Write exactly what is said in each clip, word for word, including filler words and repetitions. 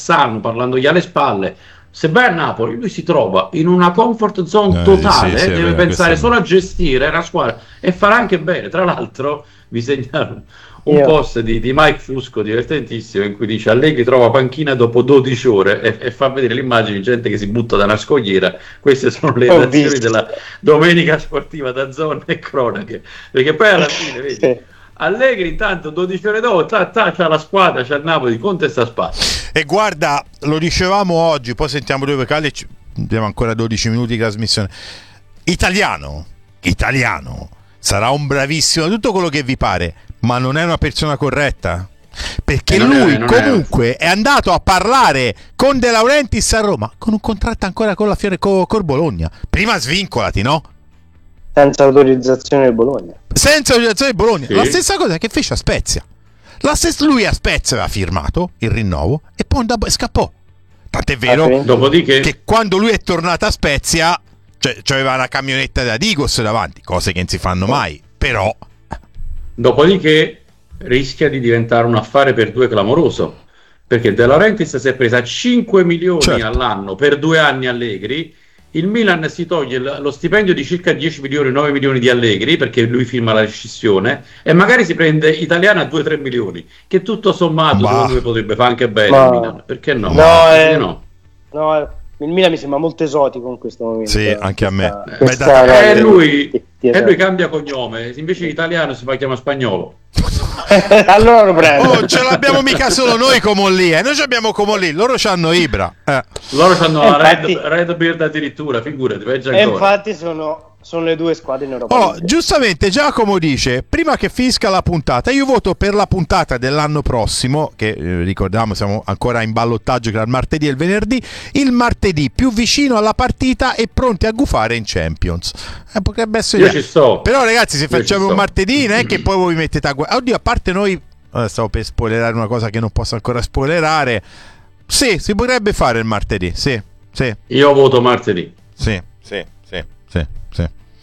stanno parlandogli alle spalle. Se vai a Napoli, lui si trova in una comfort zone Eh, totale, sì, sì, è deve vero, pensare questo- solo a gestire la squadra e farà anche bene. Tra l'altro, vi segnalo un Io- post di, di Mike Fusco divertentissimo in cui dice: Allegri trova panchina dopo dodici ore e, e fa vedere l'immagine di gente che si butta da una scogliera. Queste sono le Ho redazioni visto. della domenica sportiva da zone e cronache, perché poi alla fine vedi Sì. Allegri intanto dodici ore dopo ta, ta, c'ha la squadra, c'ha il Napoli, Conte sta a spazio. E guarda, lo dicevamo oggi, poi sentiamo due vocali e ci- abbiamo ancora dodici minuti di trasmissione. Italiano, italiano, sarà un bravissimo, tutto quello che vi pare, ma non è una persona corretta. Perché Eh, non è- lui non è- comunque è... andato a parlare con De Laurentiis a Roma con un contratto ancora con la Fiore co- col Bologna. Prima svincolati, no? Senza autorizzazione del Bologna. Senza autorizzazione di Bologna. Sì. La stessa cosa che fece a Spezia. La stessa, lui a Spezia aveva firmato il rinnovo e poi andò- scappò. Tant'è vero Ah, sì? Dopodiché, che quando lui è tornato a Spezia, cioè, c'aveva una camionetta da Digos davanti, cose che non si fanno mai. Però dopodiché rischia di diventare un affare per due clamoroso, perché De Laurentiis si è presa cinque milioni Certo. all'anno per due anni Allegri. Il Milan si toglie l- lo stipendio di circa dieci milioni, nove milioni di Allegri, perché lui firma la rescissione, e magari si prende Italiano a due tre milioni, che tutto sommato Ma- secondo me potrebbe fare anche bene Ma- al Milan. Perché no? No, Perché eh, no? No, eh, il Milan mi sembra molto esotico in questo momento. Sì, anche a me. Questa- Beh, questa da- roba E di- lui, di- di- e lui cambia cognome, invece di italiano si fa chiamare spagnolo. allora lo prendo. oh, ce l'abbiamo mica solo noi come lì, eh. Noi ci abbiamo come lì, loro c'hanno Ibra. Eh. Loro hanno Eh, la Red, infatti- Red Beard addirittura, figurati, peggio E ancora. infatti sono, sono le due squadre in Europa Oh, League. giustamente Giacomo dice: prima che finisca la puntata, io voto per la puntata dell'anno prossimo, che eh, ricordiamo siamo ancora in ballottaggio tra il martedì e il venerdì, il martedì più vicino alla partita e pronti a gufare in Champions. Eh, potrebbe essere Io idea. ci sto. Però ragazzi, se Io ci facciamo un sto. martedì non è che poi voi vi mettete a guardare. Oddio, a parte noi, eh, stavo per spoilerare una cosa che non posso ancora spoilerare. Sì, si potrebbe fare il martedì, sì, sì, Io voto martedì. sì, sì, sì, sì, sì.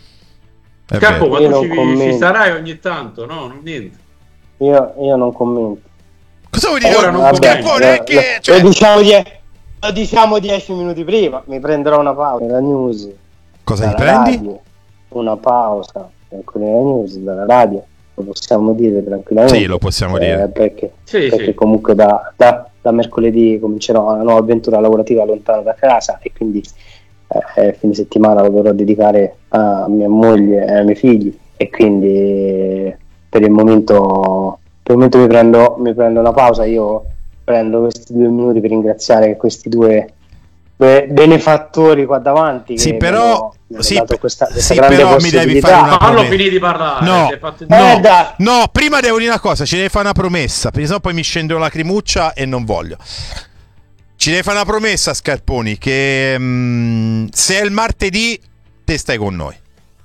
È Capo, vero. ma Io tu non ci, commento. ci sarai ogni tanto, no? Non niente. Io, io non commento. Cosa vuoi dire? Ora non Vabbè, commento. poi non è lo- che, lo- cioè, lo diciamo, die- lo diciamo dieci minuti prima. Mi prenderò una pausa nella news. cosa ti dalla prendi? radio. Una pausa con le news dalla radio. Lo possiamo dire tranquillamente. Sì, lo possiamo Eh, dire. Perché, Sì, perché sì. comunque da, da- da mercoledì comincerò una nuova avventura lavorativa lontano da casa e quindi eh, il fine settimana lo dovrò dedicare a mia moglie e ai miei figli e quindi eh, per il momento per il momento mi prendo, mi prendo una pausa. Io prendo questi due minuti per ringraziare questi due be- benefattori qua davanti Sì, che però- mi hanno- mi hanno sì, dato pe- questa, questa sì, grande però mi devi possibilità. fare una- Fallo promessa. finire di parlare. No, si è fatto- no, Eh, dai. no, prima devo dire una cosa, ci devi fare una promessa, perché sennò poi mi scende una lacrimuccia e non voglio. Ci devi fare una promessa, Scarponi, che mm, se è il martedì te stai con noi.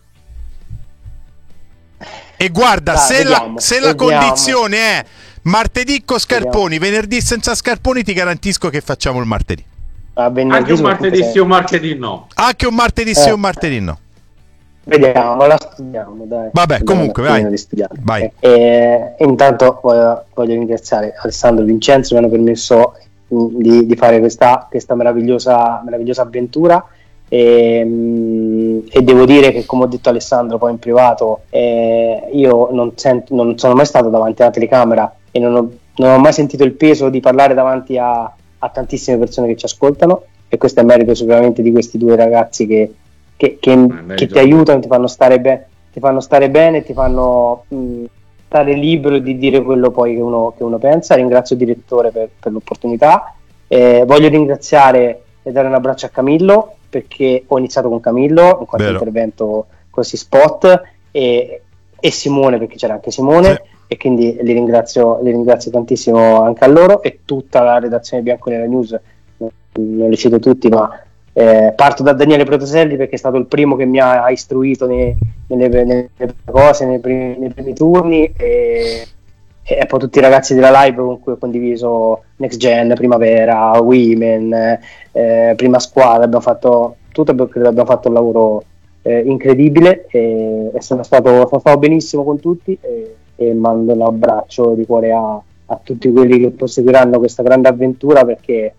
E guarda, Dai, se, vediamo, la, se la vediamo. condizione è martedì con Scarponi, venerdì senza Scarponi, ti garantisco che facciamo il martedì. A venerdì Anche un soprattutto martedì se- sì, un martedì no. Anche un martedì sì Eh. e un martedì no. Vediamo, la studiamo, dai. Vabbè, Vediamo comunque, un attimino vai. di studiare. Vai. E, e intanto voglio, voglio ringraziare Alessandro e Vincenzo che hanno permesso mh, di, di fare questa, questa meravigliosa, meravigliosa avventura. E, mh, e devo dire che, come ho detto a Alessandro poi in privato, eh, io non, sento, non sono mai stato davanti alla telecamera e non ho, non ho mai sentito il peso di parlare davanti a, a tantissime persone che ci ascoltano, e questo è merito sicuramente di questi due ragazzi che, che, che, merito. che ti aiutano, ti fanno stare bene, ti fanno stare bene, ti fanno mh, stare libero di dire quello poi che uno, che uno pensa. Ringrazio il direttore per, per l'opportunità. Eh, voglio ringraziare e dare un abbraccio a Camillo, perché ho iniziato con Camillo in qualche Vero. intervento così spot, e, e Simone, perché c'era anche Simone, Sì. e quindi li ringrazio, li ringrazio tantissimo anche a loro e tutta la redazione Bianconera News. Non li cito tutti, ma eh, parto da Daniele Protoselli perché è stato il primo che mi ha istruito nei, nelle, nelle cose, nei primi, nei primi turni, e, e poi tutti i ragazzi della live con cui ho condiviso Next Gen, Primavera, Women, eh, Prima Squadra. Abbiamo fatto tutto, credo abbiamo fatto un lavoro eh, incredibile, e, e sono stato, sono stato benissimo con tutti, e, e mando un abbraccio di cuore a, a tutti quelli che proseguiranno questa grande avventura, perché